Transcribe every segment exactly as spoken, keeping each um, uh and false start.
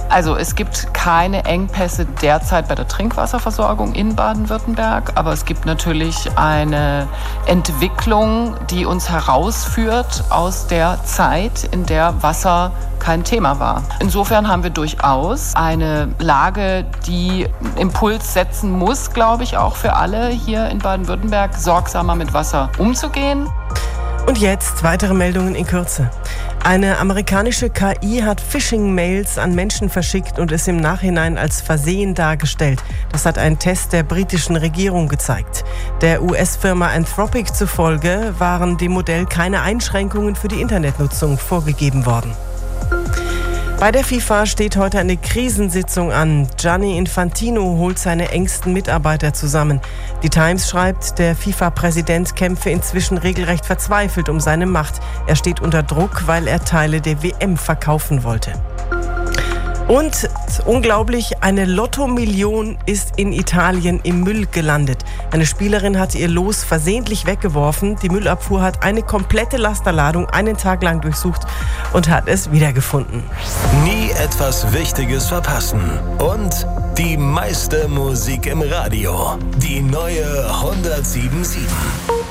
Also es gibt keine Engpässe derzeit bei der Trinkwasserversorgung in Baden-Württemberg, aber es gibt natürlich eine Entwicklung, die uns herausführt aus der Zeit, in der Wasser kein Thema war. Insofern haben wir durchaus eine Lage, die Impuls setzen muss, glaube ich, auch für alle hier in Baden-Württemberg, sorgsamer mit Wasser umzugehen. Und jetzt weitere Meldungen in Kürze. Eine amerikanische K I hat Phishing-Mails an Menschen verschickt und es im Nachhinein als Versehen dargestellt. Das hat ein Test der britischen Regierung gezeigt. Der U S-Firma Anthropic zufolge waren dem Modell keine Einschränkungen für die Internetnutzung vorgegeben worden. Bei der FIFA steht heute eine Krisensitzung an. Gianni Infantino holt seine engsten Mitarbeiter zusammen. Die Times schreibt, der FIFA-Präsident kämpfe inzwischen regelrecht verzweifelt um seine Macht. Er steht unter Druck, weil er Teile der W M verkaufen wollte. Und unglaublich, eine Lotto-Million ist in Italien im Müll gelandet. Eine Spielerin hatte ihr Los versehentlich weggeworfen. Die Müllabfuhr hat eine komplette Lasterladung einen Tag lang durchsucht und hat es wiedergefunden. Nie etwas Wichtiges verpassen. Und die meiste Musik im Radio. Die neue hundertsieben Komma sieben.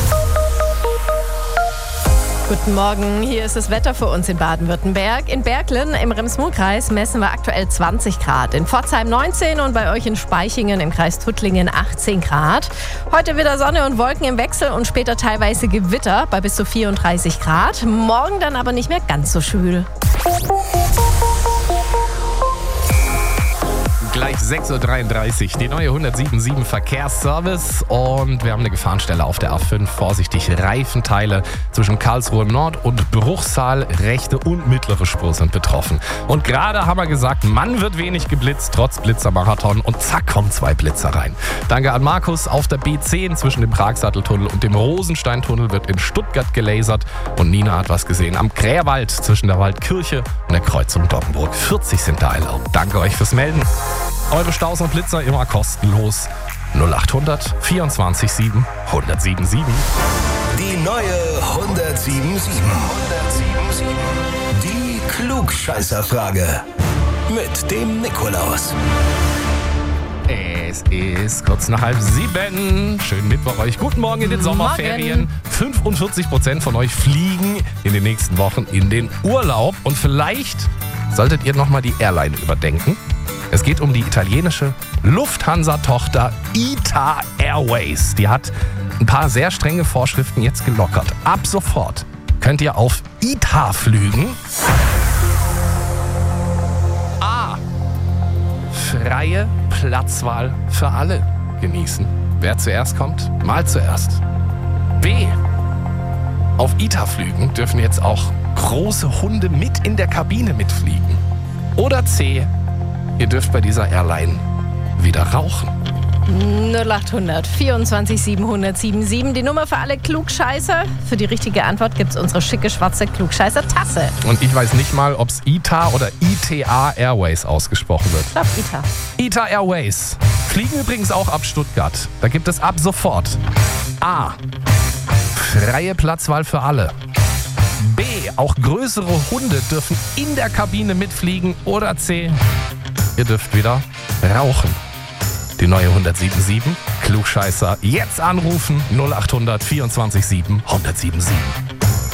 Guten Morgen, hier ist das Wetter für uns in Baden-Württemberg. In Berglen im Rems-Murr-Kreis messen wir aktuell zwanzig Grad, in Pforzheim neunzehn und bei euch in Spaichingen im Kreis Tuttlingen achtzehn Grad. Heute wieder Sonne und Wolken im Wechsel und später teilweise Gewitter bei bis zu vierunddreißig Grad. Morgen dann aber nicht mehr ganz so schwül. Gleich sechs Uhr dreiunddreißig, die neue hundertsieben Komma sieben Verkehrsservice und wir haben eine Gefahrenstelle auf der A fünf. Vorsichtig, Reifenteile zwischen Karlsruhe Nord und Bruchsal, rechte und mittlere Spur sind betroffen. Und gerade haben wir gesagt, man wird wenig geblitzt, trotz Blitzermarathon und zack, kommen zwei Blitzer rein. Danke an Markus. Auf der B zehn zwischen dem Pragsatteltunnel und dem Rosensteintunnel wird in Stuttgart gelasert und Nina hat was gesehen am Kräherwald zwischen der Waldkirche und der Kreuzung Doggenburg. vierzig sind da erlaubt. Danke euch fürs Melden. Eure Staus und Blitzer immer kostenlos. null achthundert vierundzwanzig sieben hundertsieben sieben. Die neue hundertsieben Komma sieben. Die Klugscheißerfrage. Mit dem Nikolaus. Es ist kurz nach halb sieben. Schönen Mittwoch euch. Guten Morgen in den Sommerferien. fünfundvierzig Prozent von euch fliegen in den nächsten Wochen in den Urlaub. Und vielleicht solltet ihr nochmal die Airline überdenken. Es geht um die italienische Lufthansa-Tochter I T A Airways. Die hat ein paar sehr strenge Vorschriften jetzt gelockert. Ab sofort könnt ihr auf I T A flügen. A. Freie Platzwahl für alle genießen. Wer zuerst kommt, mal zuerst. B. Auf I T A-Flügen dürfen jetzt auch große Hunde mit in der Kabine mitfliegen. Oder C. Ihr dürft bei dieser Airline wieder rauchen. null achthundert vierundzwanzig sieben hundertsieben sieben, die Nummer für alle Klugscheißer. Für die richtige Antwort gibt es unsere schicke schwarze Klugscheißer-Tasse. Und ich weiß nicht mal, ob es I T A oder I T A Airways ausgesprochen wird. Ich glaube I T A. I T A Airways fliegen übrigens auch ab Stuttgart. Da gibt es ab sofort A. Freie Platzwahl für alle. B. Auch größere Hunde dürfen in der Kabine mitfliegen. Oder C. Ihr dürft wieder rauchen. Die neue hundertsieben Komma sieben Klugscheißer. Jetzt anrufen null achthundert vierundzwanzig sieben hundertsieben sieben.